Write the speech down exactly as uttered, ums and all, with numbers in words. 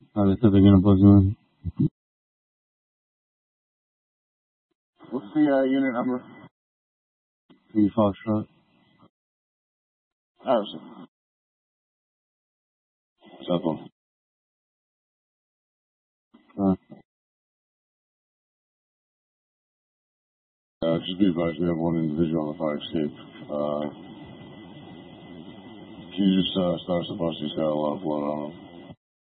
Avete begin position. What's the uh, unit number? P Foxtrot. Harrison. Cell phone. Uh, Uh, just be advised, we have one individual on the fire escape. Uh, can you just uh, start us the bus? He's got a lot of blood on him.